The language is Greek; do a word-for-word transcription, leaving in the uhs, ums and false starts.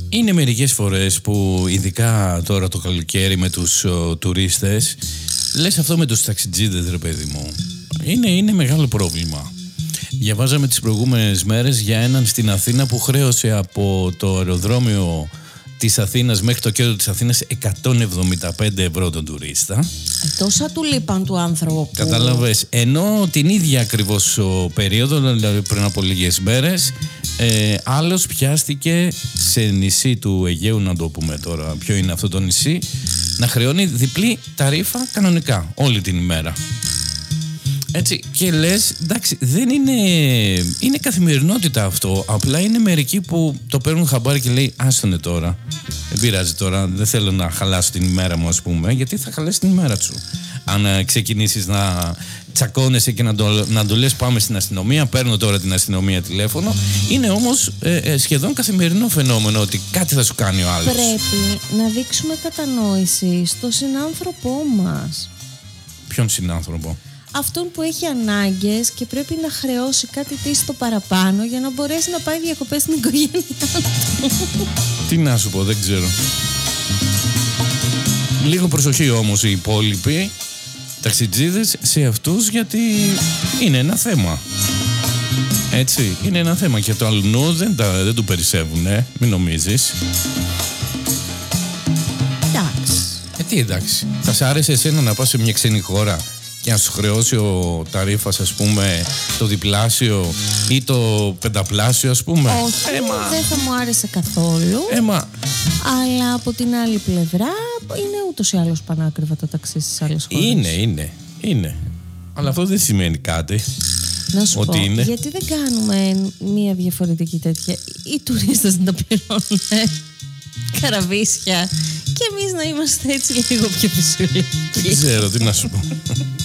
Είναι μερικές φορές που, ειδικά τώρα το καλοκαίρι με τους ο, τουρίστες, λες αυτό με τους ταξιτζίδες, ρε παιδί μου, είναι, είναι μεγάλο πρόβλημα. Διαβάζαμε τις προηγούμενες μέρες για έναν στην Αθήνα που χρέωσε από το αεροδρόμιο της Αθήνας μέχρι το κέντρο της Αθήνας εκατόν εβδομήντα πέντε ευρώ τον τουρίστα. Ε, τόσα του λείπαν του άνθρωπου. Καταλαβες. Ενώ την ίδια ακριβώς περίοδο, δηλαδή πριν από λίγες μέρες, ε, άλλος πιάστηκε σε νησί του Αιγαίου, να το πούμε τώρα ποιο είναι αυτό το νησί, να χρεώνει διπλή ταρίφα κανονικά όλη την ημέρα. Έτσι, και λες, εντάξει, δεν είναι, είναι καθημερινότητα αυτό. Απλά είναι μερικοί που το παίρνουν χαμπάρι και λέει, άστονε τώρα. Δεν πειράζει τώρα, δεν θέλω να χαλάσω την ημέρα μου, ας πούμε, γιατί θα χαλάσει την ημέρα σου. Αν ε, ξεκινήσεις να τσακώνεσαι και να το, να το λες πάμε στην αστυνομία, παίρνω τώρα την αστυνομία τηλέφωνο. Είναι όμως ε, ε, σχεδόν καθημερινό φαινόμενο ότι κάτι θα σου κάνει ο άλλος. Πρέπει να δείξουμε κατανόηση στο συνάνθρωπό μας. Ποιον συνάνθρωπο? Αυτόν που έχει ανάγκες και πρέπει να χρεώσει κάτι τι στο παραπάνω για να μπορέσει να πάει διακοπές στην οικογένειά του. Τι να σου πω, δεν ξέρω. Λίγο προσοχή όμως οι υπόλοιποι ταξιτζίδες σε αυτούς, γιατί είναι ένα θέμα. Έτσι, είναι ένα θέμα και το αλλού δεν, τα, δεν του περισσεύουν, ε, μην νομίζεις. Εντάξει. Ε, τι εντάξει, θα σ' άρεσε εσένα να πας σε μια ξένη χώρα και να σου χρεώσει ο ταρίφας, ας πούμε, το διπλάσιο ή το πενταπλάσιο, ας πούμε? Όχι, Έμα. δεν θα μου άρεσε καθόλου. Έμα. Αλλά από την άλλη πλευρά είναι ούτως ή άλλως πανάκριβα τα ταξί στις άλλες χώρες. Είναι, είναι, είναι. Αλλά αυτό δεν σημαίνει κάτι. Να σου ότι πω, είναι. γιατί δεν κάνουμε μια διαφορετική τέτοια? Οι τουρίστες να τα πληρώνουν καραβίσια και εμείς να είμαστε έτσι λίγο πιο φυσιολογικοί. Δεν ξέρω τι να σου πω.